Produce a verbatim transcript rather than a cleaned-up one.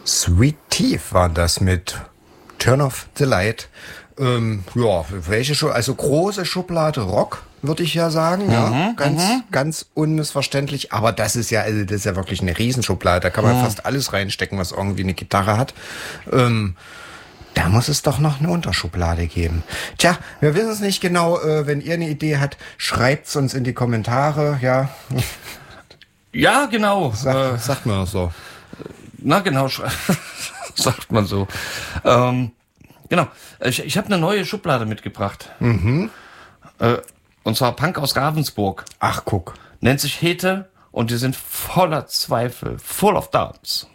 Sweet Teeth waren das mit Turn Off the Light. Ähm, ja, welche Schublade? Also große Schublade Rock, würde ich ja sagen. Mhm, ja, ganz, mhm. ganz unmissverständlich. Aber das ist ja, also das ist ja wirklich eine Riesenschublade. Da kann man mhm. fast alles reinstecken, was irgendwie eine Gitarre hat. Ähm, da muss es doch noch eine Unterschublade geben. Tja, wir wissen es nicht genau. Äh, wenn ihr eine Idee habt, schreibt's uns in die Kommentare. Ja, ja, genau. Sag, äh, sagt man so. Na genau, sagt man so. Ähm, genau. Ich, ich habe eine neue Schublade mitgebracht. Mhm. Äh, und zwar Punk aus Ravensburg. Ach, guck. Nennt sich Hete und die sind voller Zweifel. Full of doubts.